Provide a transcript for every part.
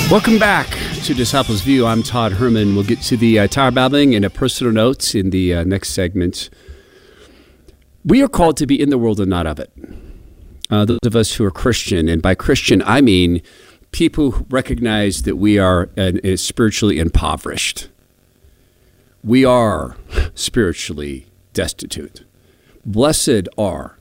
Welcome back to Disciples View. I'm Todd Herman. We'll get to the Tower Babbling and a personal note in the next segment. We are called to be in the world and not of it. Those of us who are Christian, and by Christian I mean people who recognize that we are spiritually impoverished. We are spiritually destitute. Blessed are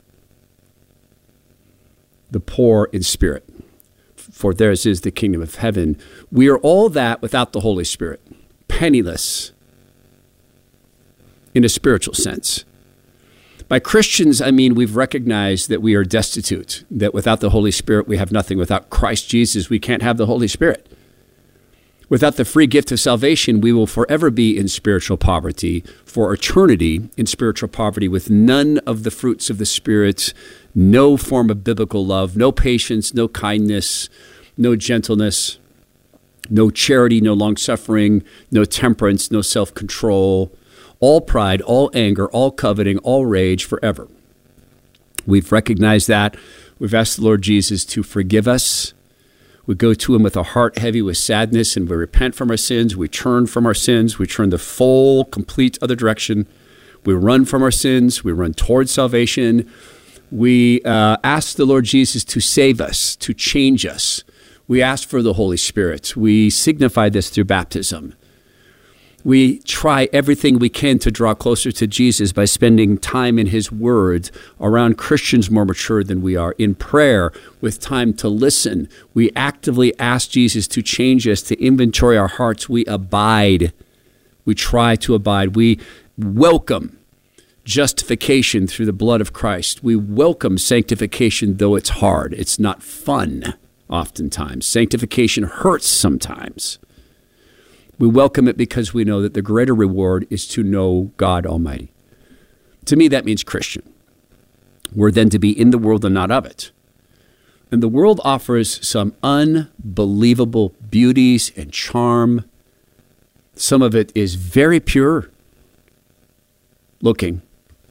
the poor in spirit, for theirs is the kingdom of heaven. We are all that without the Holy Spirit, penniless in a spiritual sense. By Christians, I mean we've recognized that we are destitute, that without the Holy Spirit we have nothing. Without Christ Jesus, we can't have the Holy Spirit. Without the free gift of salvation, we will forever be in spiritual poverty, for eternity in spiritual poverty, with none of the fruits of the Spirit, no form of biblical love, no patience, no kindness, no gentleness, no charity, no long-suffering, no temperance, no self-control, all pride, all anger, all coveting, all rage forever. We've recognized that. We've asked the Lord Jesus to forgive us. We go to him with a heart heavy with sadness, and we repent from our sins. We turn from our sins. We turn the full, complete other direction. We run from our sins. We run towards salvation. We ask the Lord Jesus to save us, to change us. We ask for the Holy Spirit. We signify this through baptism. We try everything we can to draw closer to Jesus by spending time in his word around Christians more mature than we are, in prayer with time to listen. We actively ask Jesus to change us, to inventory our hearts. We abide. We try to abide. We welcome justification through the blood of Christ. We welcome sanctification, though it's hard. It's not fun oftentimes. Sanctification hurts sometimes. We welcome it because we know that the greater reward is to know God Almighty. To me, that means Christian. We're then to be in the world and not of it. And the world offers some unbelievable beauties and charm. Some of it is very pure looking.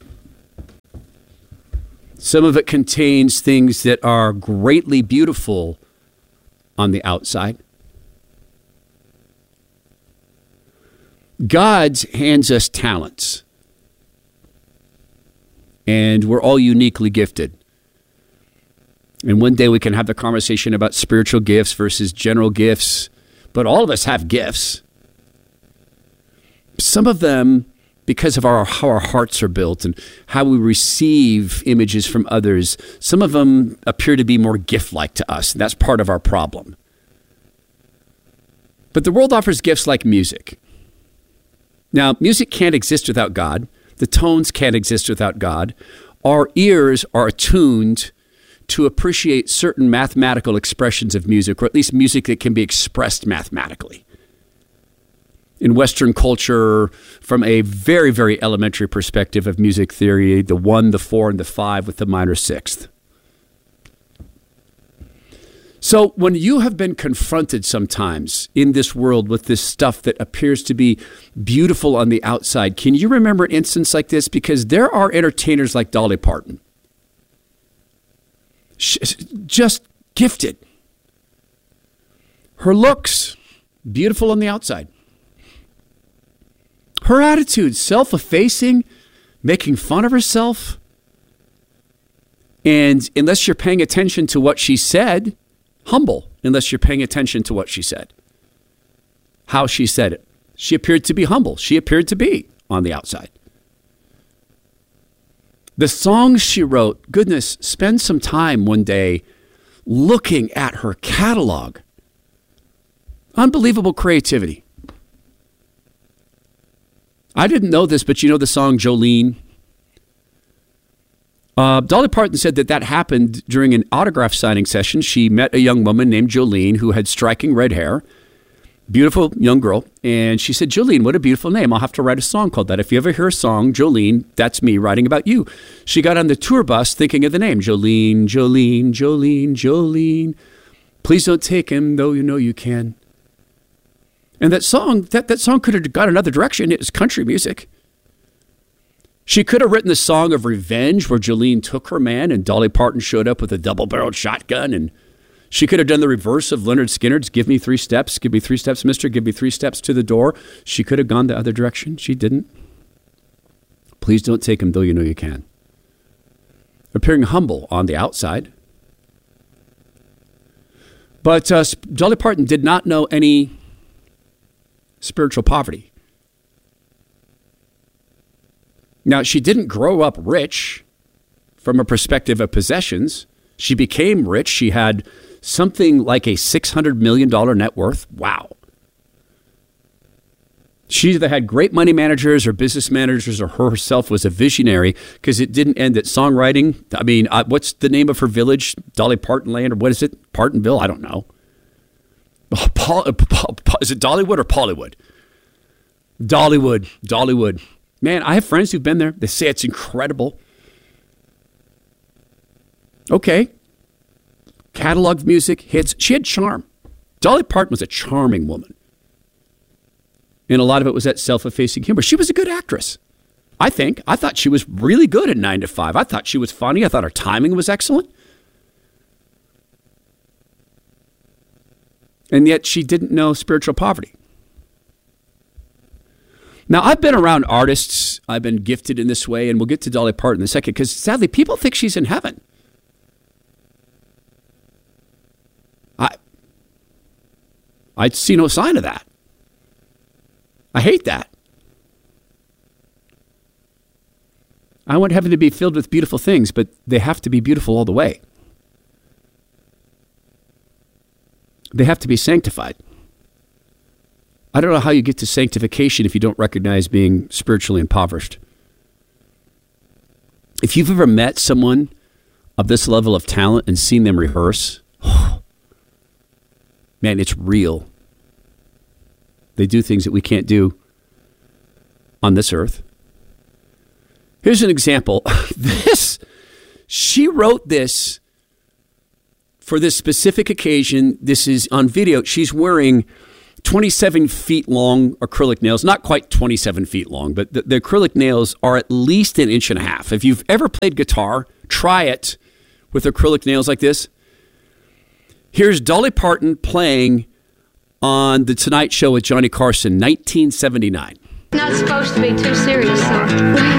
Some of it contains things that are greatly beautiful on the outside. God hands us talents, and we're all uniquely gifted. And one day we can have the conversation about spiritual gifts versus general gifts, but all of us have gifts. Some of them, because of how our hearts are built and how we receive images from others, some of them appear to be more gift-like to us, and that's part of our problem. But the world offers gifts like music. Now, music can't exist without God. The tones can't exist without God. Our ears are attuned to appreciate certain mathematical expressions of music, or at least music that can be expressed mathematically. In Western culture, from a very, very elementary perspective of music theory, the 1, the 4, and the 5 with the minor sixth. So when you have been confronted sometimes in this world with this stuff that appears to be beautiful on the outside, can you remember an instance like this? Because there are entertainers like Dolly Parton, just gifted. Her looks, beautiful on the outside. Her attitude, self-effacing, making fun of herself. And unless you're paying attention to what she said, humble, unless you're paying attention to what she said, how she said it. She appeared to be humble. She appeared to be on the outside. The songs she wrote, goodness, spend some time one day looking at her catalog. Unbelievable creativity. I didn't know this, but you know the song Jolene? Dolly Parton said that happened during an autograph signing session. She met a young woman named Jolene who had striking red hair, beautiful young girl. And she said, Jolene, what a beautiful name. I'll have to write a song called that. If you ever hear a song, Jolene, that's me writing about you. She got on the tour bus thinking of the name, Jolene, Jolene, Jolene, Jolene. Please don't take him, though you know you can. And that song, that song could have gone another direction. It was country music. She could have written the song of revenge where Jolene took her man and Dolly Parton showed up with a double-barreled shotgun and She could have done the reverse of Leonard Skinner's give me 3 steps, mister, give me 3 steps to the door. She could have gone the other direction. She didn't. Please don't take him, though you know you can. Appearing humble on the outside. But Dolly Parton did not know any spiritual poverty. Now, she didn't grow up rich from a perspective of possessions. She became rich. She had something like a $600 million net worth. Wow. She either had great money managers or business managers, or herself was a visionary, because it didn't end at songwriting. I mean, what's the name of her village? Dolly Parton Land, or what is it? Partonville? I don't know. Is it Dollywood or Pollywood? Dollywood. Man, I have friends who've been there. They say it's incredible. Okay. Catalog of music, hits. She had charm. Dolly Parton was a charming woman. And a lot of it was that self-effacing humor. She was a good actress, I think. I thought she was really good at 9 to 5. I thought she was funny. I thought her timing was excellent. And yet she didn't know spiritual poverty. Now, I've been around artists. I've been gifted in this way, and we'll get to Dolly Parton in a second, because sadly, people think she's in heaven. I see no sign of that. I hate that. I want heaven to be filled with beautiful things, but they have to be beautiful all the way. They have to be sanctified. I don't know how you get to sanctification if you don't recognize being spiritually impoverished. If you've ever met someone of this level of talent and seen them rehearse, man, it's real. They do things that we can't do on this earth. Here's an example. She wrote this for this specific occasion. This is on video. She's wearing 27 feet long acrylic nails, not quite 27 feet long, but the acrylic nails are at least 1.5 inches. If you've ever played guitar, try it with acrylic nails like this. Here's Dolly Parton playing on The Tonight Show with Johnny Carson, 1979. Not supposed to be too serious, though.